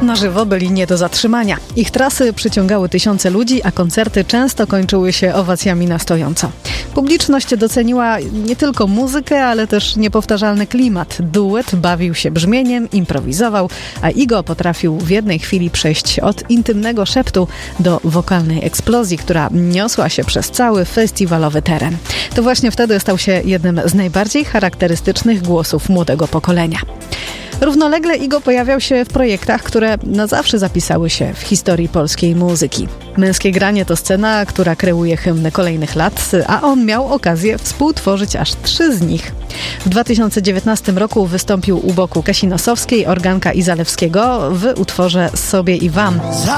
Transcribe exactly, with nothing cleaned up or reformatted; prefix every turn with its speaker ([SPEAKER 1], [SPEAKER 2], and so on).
[SPEAKER 1] Na żywo byli nie do zatrzymania. Ich trasy przyciągały tysiące ludzi, a koncerty często kończyły się owacjami na stojąco. Publiczność doceniła nie tylko muzykę, ale też niepowtarzalny klimat. Duet bawił się brzmieniem, improwizował, a Igo potrafił w jednej chwili przejść od intymnego szeptu do wokalnej eksplozji, która niosła się przez cały festiwalowy teren. To właśnie wtedy stał się jednym z najbardziej charakterystycznych głosów młodego pokolenia. Równolegle Igo pojawiał się w projektach, które na zawsze zapisały się w historii polskiej muzyki. Męskie granie to scena, która kreuje hymny kolejnych lat, a on miał okazję współtworzyć aż trzy z nich. W dwa tysiące dziewiętnastym roku wystąpił u boku Kasi Nosowskiej, organka i Zalewskiego w utworze Sobie i Wam.